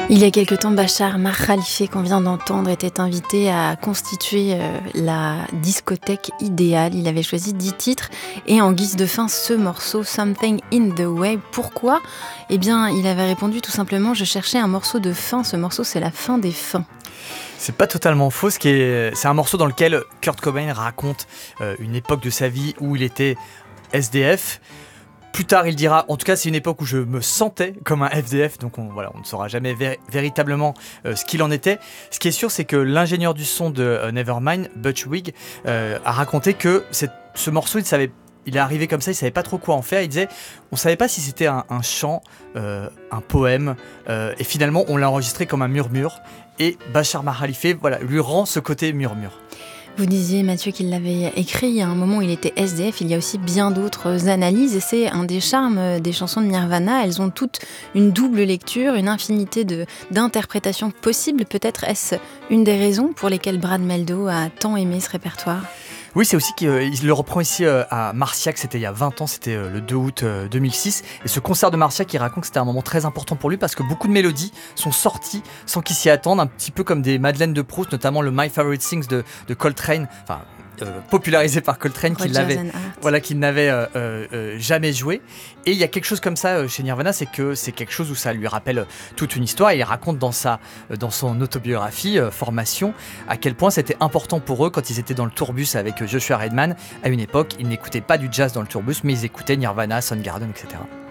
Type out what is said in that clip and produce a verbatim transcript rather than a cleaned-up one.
Il y a quelque temps, Bachar Mar Khalife, qu'on vient d'entendre, était invité à constituer euh, la discothèque idéale. Il avait choisi dix titres et en guise de fin, ce morceau, Something in the Way. Pourquoi ? Eh bien, il avait répondu tout simplement, je cherchais un morceau de fin. Ce morceau, c'est la fin des fins. C'est pas totalement faux, ce qui est... c'est un morceau dans lequel Kurt Cobain raconte euh, une époque de sa vie où il était S D F. Plus tard, il dira, en tout cas, c'est une époque où je me sentais comme un F D F, donc on, voilà, on ne saura jamais ver- véritablement euh, ce qu'il en était. Ce qui est sûr, c'est que l'ingénieur du son de euh, Nevermind, Butch Wig, euh, a raconté que cette, ce morceau, il savait, il est arrivé comme ça, il savait pas trop quoi en faire. Il disait, on savait pas si c'était un, un chant, euh, un poème, euh, et finalement, on l'a enregistré comme un murmure. Et Bachar Mar Khalife, voilà, lui rend ce côté murmure. Vous disiez, Mathieu, qu'il l'avait écrit à un moment où il était S D F. Il y a aussi bien d'autres analyses et c'est un des charmes des chansons de Nirvana. Elles ont toutes une double lecture, une infinité de, d'interprétations possibles. Peut-être est-ce une des raisons pour lesquelles Brad Mehldau a tant aimé ce répertoire ? Oui, c'est aussi qu'il euh, le reprend ici euh, à Marciac, c'était il y a vingt ans, c'était euh, le deux août euh, deux mille six. Et ce concert de Marciac, il raconte que c'était un moment très important pour lui parce que beaucoup de mélodies sont sorties sans qu'il s'y attende, un petit peu comme des Madeleines de Proust, notamment le My Favorite Things de, de Coltrane, enfin euh, popularisé par Coltrane, qu'il n'avait, voilà, qu'il n'avait euh, euh, jamais joué. Et il y a quelque chose comme ça euh, chez Nirvana, c'est que c'est quelque chose où ça lui rappelle toute une histoire. Et il raconte dans, sa, dans son autobiographie, euh, Formation, à quel point c'était important pour eux quand ils étaient dans le tourbus avec Joshua Redman. À une époque, ils n'écoutaient pas du jazz dans le tourbus, mais ils écoutaient Nirvana, Soundgarden, et cetera.